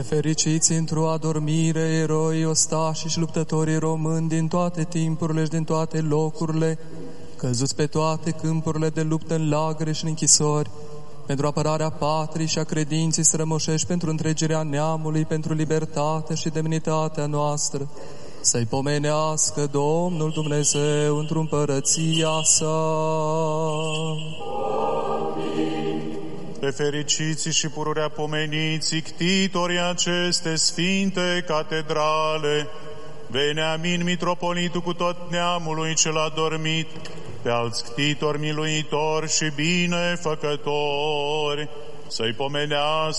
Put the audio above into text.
Pe fericiți într-o adormire, eroi, ostași și luptătorii români din toate timpurile și din toate locurile, căzuți pe toate câmpurile de luptă în lagăre și în închisori, pentru apărarea patriei și a credinței strămoșești, pentru întregirea neamului, pentru libertatea și demnitatea noastră, să-i pomenească Domnul Dumnezeu într-o împărăția sa. Pe fericiții și pururea pomeniții, ctitorii aceste sfinte catedrale, Veniamin, mitropolitul cu tot neamului cel adormit, pe alți ctitori miluitori și binefăcători, să-i pomenească